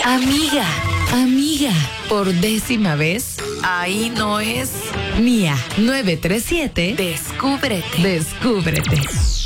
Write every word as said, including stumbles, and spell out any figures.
Amiga, amiga, por décima vez, ahí no es Mía nueve tres siete. Descúbrete. Descúbrete.